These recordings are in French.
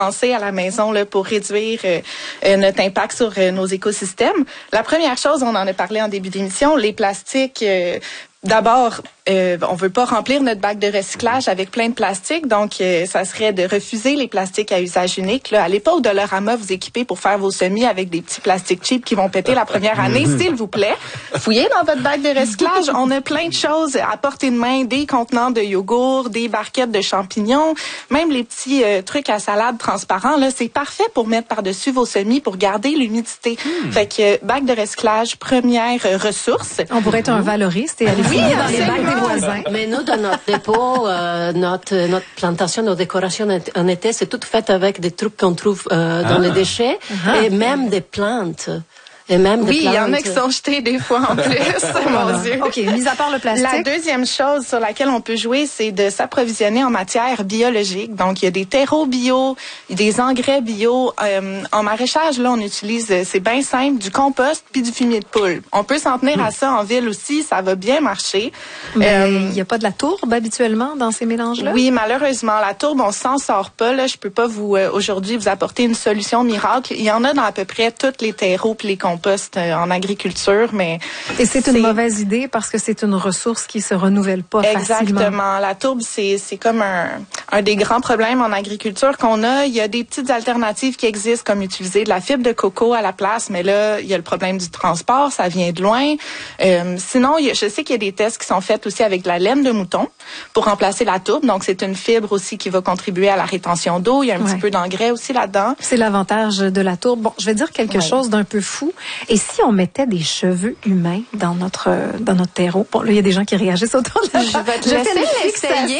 penser à la maison là, pour réduire notre impact sur nos écosystèmes. La première chose, on en a parlé en début d'émission, les plastiques. D'abord, on veut pas remplir notre bac de recyclage avec plein de plastique, donc ça serait de refuser les plastiques à usage unique. Là, à l'époque, Dollarama vous équipez pour faire vos semis avec des petits plastiques cheap qui vont péter la première année, s'il vous plaît. Fouillez dans votre bac de recyclage, on a plein de choses à portée de main, des contenants de yogourt, des barquettes de champignons, même les petits trucs à salade transparents. Là, c'est parfait pour mettre par-dessus vos semis pour garder l'humidité. Fait que bac de recyclage, première ressource. On pourrait être un valoriste et aller fouiller dans les bacs des voisins. Mais nous, dans notre dépôt, notre plantation, nos décorations en été, c'est tout fait avec des trucs qu'on trouve dans les déchets et même des plantes. Et même oui, il y en a qui sont jetés des fois en plus. Mon Dieu. OK, mis à part le plastique. La deuxième chose sur laquelle on peut jouer, c'est de s'approvisionner en matière biologique. Donc, il y a des terreaux bio, des engrais bio. En maraîchage, là, on utilise, c'est bien simple, du compost puis du fumier de poule. On peut s'en tenir à ça en ville aussi, ça va bien marcher. Mais il n'y a pas de la tourbe habituellement dans ces mélanges-là? Oui, malheureusement, la tourbe, on s'en sort pas. Là, je peux pas aujourd'hui vous apporter une solution miracle. Il y en a dans à peu près tous les terreaux puis les compost en agriculture, mais... Et c'est une mauvaise idée parce que c'est une ressource qui se renouvelle pas facilement. Exactement. La tourbe, c'est comme un des grands problèmes en agriculture qu'on a. Il y a des petites alternatives qui existent, comme utiliser de la fibre de coco à la place, mais là, il y a le problème du transport, ça vient de loin. Sinon, je sais qu'il y a des tests qui sont faits aussi avec de la laine de mouton pour remplacer la tourbe. Donc, c'est une fibre aussi qui va contribuer à la rétention d'eau. Il y a un petit peu d'engrais aussi là-dedans. C'est l'avantage de la tourbe. Bon, je vais dire quelque chose d'un peu fou. Et si on mettait des cheveux humains dans notre terreau? Bon, là, il y a des gens qui réagissent autour de la table. Je vais te laisser l'essayer.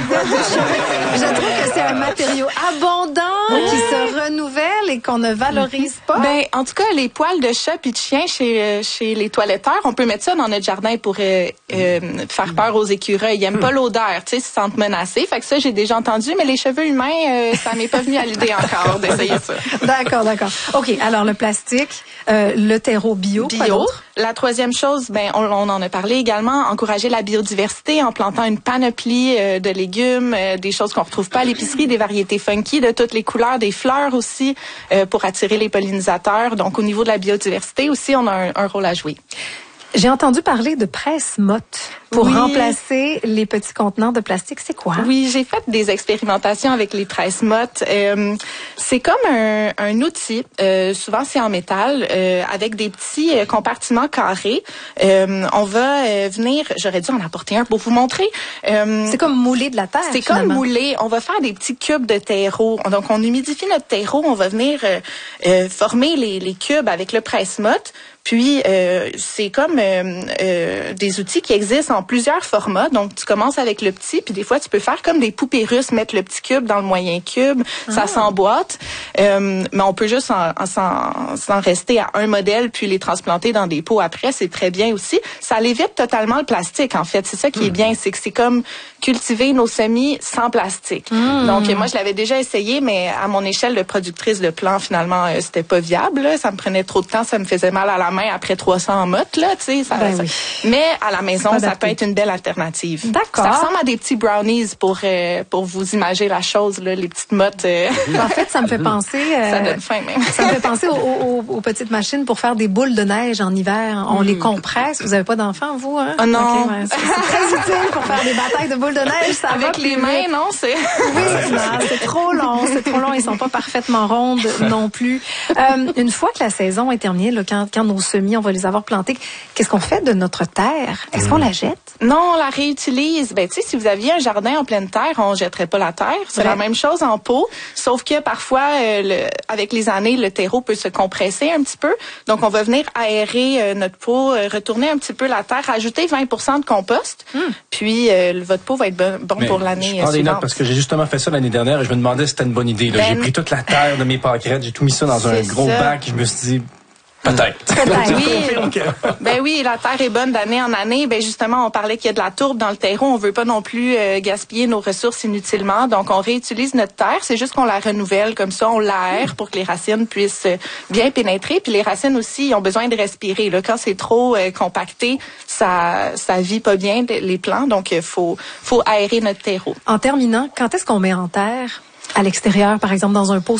Je trouve que c'est un matériau abondant qui se renouvelle et qu'on ne valorise pas. Ben, en tout cas, les poils de chat puis de chien chez les toiletteurs, on peut mettre ça dans notre jardin pour faire peur aux écureuils. Ils aiment pas l'odeur, tu sais, ils se sentent menacés. Fait que ça, j'ai déjà entendu, mais les cheveux humains, ça m'est pas venu à l'idée encore d'essayer ça. D'accord. OK, alors le plastique, le terreau bio. La troisième chose, on en a parlé également, encourager la biodiversité en plantant une panoplie de légumes, des choses qu'on retrouve pas à l'épicerie, des variétés funky de toutes les couleurs, des fleurs aussi pour attirer les pollinisateurs. Donc au niveau de la biodiversité aussi, on a un rôle à jouer. J'ai entendu parler de presse-motte pour remplacer les petits contenants de plastique. C'est quoi? Oui, j'ai fait des expérimentations avec les presse-mottes. C'est comme un outil, souvent c'est en métal, avec des petits compartiments carrés. On va venir, j'aurais dû en apporter un pour vous montrer. C'est comme mouler de la terre. C'est comme mouler. On va faire des petits cubes de terreau. Donc on humidifie notre terreau. On va venir former les cubes avec le presse-motte. Puis, c'est comme des outils qui existent en plusieurs formats. Donc, tu commences avec le petit, puis des fois, tu peux faire comme des poupées russes, mettre le petit cube dans le moyen cube. Ça s'emboîte. Mais on peut juste s'en rester à un modèle, puis les transplanter dans des pots après. C'est très bien aussi. Ça évite totalement le plastique, en fait. C'est ça qui est bien. C'est que c'est comme cultiver nos semis sans plastique. Donc, moi, je l'avais déjà essayé, mais à mon échelle de productrice de plants, finalement, c'était pas viable. Là. Ça me prenait trop de temps. Ça me faisait mal à la main après 300 mottes, là, tu sais. Oui. Mais à la maison, ça peut être une belle alternative. D'accord. Ça ressemble à des petits brownies pour vous imager la chose, là, les petites mottes. En fait, ça me fait penser... ça donne faim, même. Ça me fait penser aux petites machines pour faire des boules de neige en hiver. On les compresse. Vous avez pas d'enfants, vous, hein? Oh non. Okay, c'est très utile pour faire des batailles de boules de neige. Ça avec les mains, non? Oui, c'est trop long. C'est trop long. Ils sont pas parfaitement rondes non plus. Une fois que la saison est terminée, là, quand nos semis, on va les avoir plantés, qu'est-ce qu'on fait de notre terre? Est-ce qu'on la jette? Non, on la réutilise. Ben, tu sais, si vous aviez un jardin en pleine terre, on jetterait pas la terre. C'est la même chose en pot, sauf que parfois, avec les années, le terreau peut se compresser un petit peu. Donc, on va venir aérer notre pot, retourner un petit peu la terre, ajouter 20% de compost, puis votre pot va être bon pour l'année suivante. Je prends des notes parce que j'ai justement fait ça l'année dernière et je me demandais si c'était une bonne idée. Là. J'ai pris toute la terre de mes pâquerettes, j'ai tout mis ça dans un gros bac. Je me suis dit... Peut-être. Oui. Ben oui, la terre est bonne d'année en année. Ben justement, on parlait qu'il y a de la tourbe dans le terreau. On veut pas non plus gaspiller nos ressources inutilement. Donc, on réutilise notre terre. C'est juste qu'on la renouvelle comme ça. On l'aère pour que les racines puissent bien pénétrer. Puis les racines aussi, ils ont besoin de respirer. Là, quand c'est trop compacté, ça vit pas bien les plants. Donc, faut aérer notre terreau. En terminant, quand est-ce qu'on met en terre? À l'extérieur, par exemple, dans un pot